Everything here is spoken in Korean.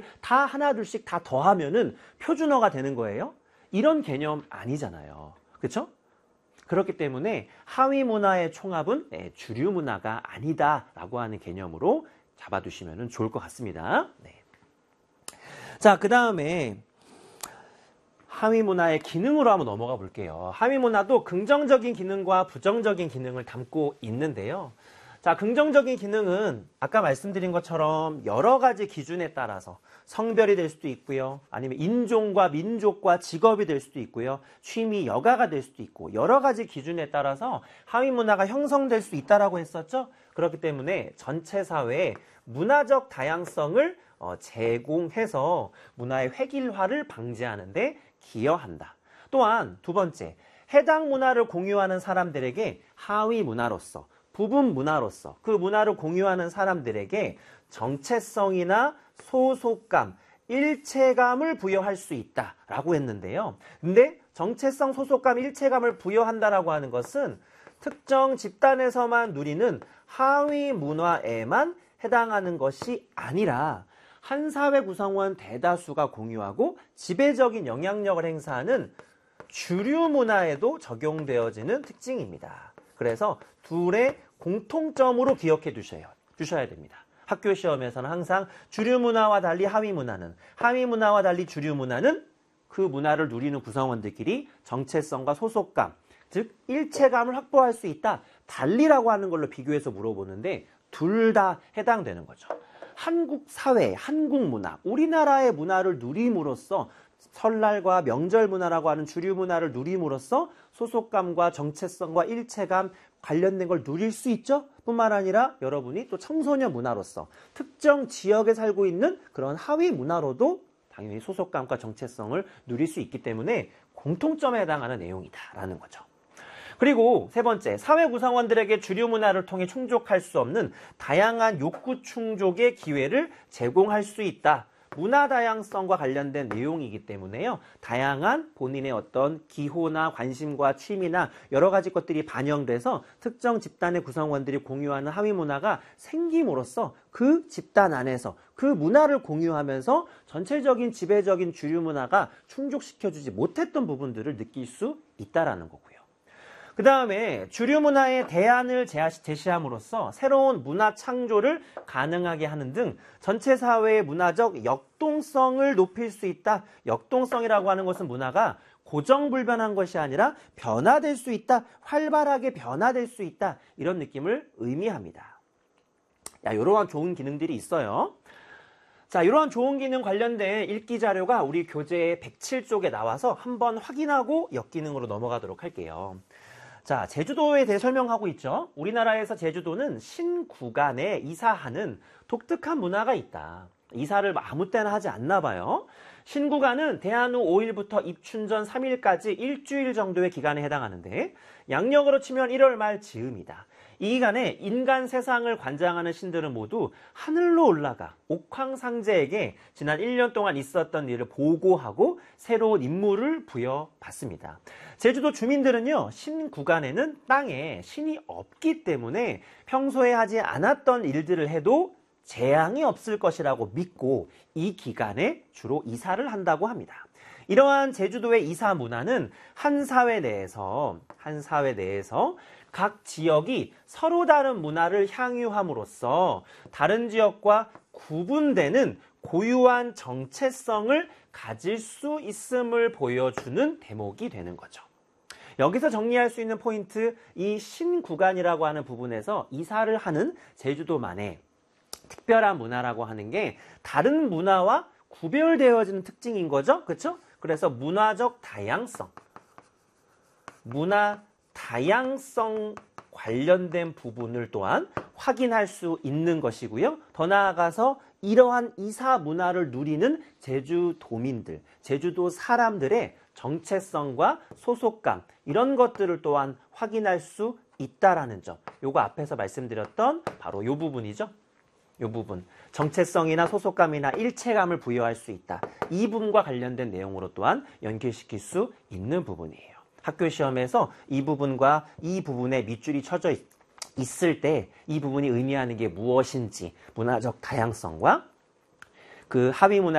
다 하나둘씩 다 더하면은 표준어가 되는 거예요? 이런 개념 아니잖아요. 그렇죠? 그렇기 때문에 하위 문화의 총합은 주류 문화가 아니다라고 하는 개념으로 잡아두시면 좋을 것 같습니다. 네. 자, 그 다음에 하위 문화의 기능으로 한번 넘어가 볼게요. 하위 문화도 긍정적인 기능과 부정적인 기능을 담고 있는데요. 자, 긍정적인 기능은 아까 말씀드린 것처럼 여러 가지 기준에 따라서 성별이 될 수도 있고요. 아니면 인종과 민족과 직업이 될 수도 있고요. 취미, 여가가 될 수도 있고 여러 가지 기준에 따라서 하위 문화가 형성될 수 있다라고 했었죠. 그렇기 때문에 전체 사회에 문화적 다양성을 제공해서 문화의 획일화를 방지하는 데 기여한다. 또한 두 번째, 해당 문화를 공유하는 사람들에게 하위 문화로서 부분 문화로서 그 문화를 공유하는 사람들에게 정체성이나 소속감, 일체감을 부여할 수 있다라고 했는데요. 근데 정체성, 소속감, 일체감을 부여한다라고 하는 것은 특정 집단에서만 누리는 하위 문화에만 해당하는 것이 아니라 한 사회 구성원 대다수가 공유하고 지배적인 영향력을 행사하는 주류 문화에도 적용되어지는 특징입니다. 그래서 둘의 공통점으로 기억해 두셔야 됩니다. 학교 시험에서는 항상 주류 문화와 달리 하위 문화는, 하위 문화와 달리 주류 문화는 그 문화를 누리는 구성원들끼리 정체성과 소속감, 즉 일체감을 확보할 수 있다. 달리라고 하는 걸로 비교해서 물어보는데 둘 다 해당되는 거죠. 한국 사회, 한국 문화, 우리나라의 문화를 누림으로써 설날과 명절 문화라고 하는 주류 문화를 누림으로써 소속감과 정체성과 일체감 관련된 걸 누릴 수 있죠. 뿐만 아니라 여러분이 또 청소년 문화로서 특정 지역에 살고 있는 그런 하위 문화로도 당연히 소속감과 정체성을 누릴 수 있기 때문에 공통점에 해당하는 내용이다라는 거죠. 그리고 세 번째, 사회 구성원들에게 주류 문화를 통해 충족할 수 없는 다양한 욕구 충족의 기회를 제공할 수 있다. 문화 다양성과 관련된 내용이기 때문에요. 다양한 본인의 어떤 기호나 관심과 취미나 여러 가지 것들이 반영돼서 특정 집단의 구성원들이 공유하는 하위 문화가 생김으로써 그 집단 안에서 그 문화를 공유하면서 전체적인 지배적인 주류 문화가 충족시켜주지 못했던 부분들을 느낄 수 있다라는 거고요. 그 다음에 주류 문화의 대안을 제시함으로써 새로운 문화 창조를 가능하게 하는 등 전체 사회의 문화적 역동성을 높일 수 있다. 역동성이라고 하는 것은 문화가 고정불변한 것이 아니라 변화될 수 있다. 활발하게 변화될 수 있다. 이런 느낌을 의미합니다. 이러한 좋은 기능들이 있어요. 자, 이러한 좋은 기능 관련된 읽기 자료가 우리 교재 107쪽에 나와서 한번 확인하고 역기능으로 넘어가도록 할게요. 자, 제주도에 대해 설명하고 있죠. 우리나라에서 제주도는 신구간에 이사하는 독특한 문화가 있다. 이사를 아무 때나 하지 않나 봐요. 신구간은 대한후 5일부터 입춘전 3일까지 일주일 정도의 기간에 해당하는데 양력으로 치면 1월 말 즈음이다. 이 기간에 인간 세상을 관장하는 신들은 모두 하늘로 올라가 옥황상제에게 지난 1년 동안 있었던 일을 보고하고 새로운 임무를 부여받습니다. 제주도 주민들은요, 신 구간에는 땅에 신이 없기 때문에 평소에 하지 않았던 일들을 해도 재앙이 없을 것이라고 믿고 이 기간에 주로 이사를 한다고 합니다. 이러한 제주도의 이사 문화는 한 사회 내에서 각 지역이 서로 다른 문화를 향유함으로써 다른 지역과 구분되는 고유한 정체성을 가질 수 있음을 보여주는 대목이 되는 거죠. 여기서 정리할 수 있는 포인트, 이 신구간이라고 하는 부분에서 이사를 하는 제주도만의 특별한 문화라고 하는 게 다른 문화와 구별되어지는 특징인 거죠. 그렇죠? 그래서 문화적 다양성, 문화 다양성 관련된 부분을 또한 확인할 수 있는 것이고요. 더 나아가서 이러한 이사 문화를 누리는 제주도민들, 제주도 사람들의 정체성과 소속감 이런 것들을 또한 확인할 수 있다라는 점. 요거 앞에서 말씀드렸던 바로 요 부분이죠. 요 부분. 정체성이나 소속감이나 일체감을 부여할 수 있다. 이 부분과 관련된 내용으로 또한 연결시킬 수 있는 부분이에요. 학교 시험에서 이 부분과 이 부분에 밑줄이 쳐져 있을 때 이 부분이 의미하는 게 무엇인지 문화적 다양성과 그 하위 문화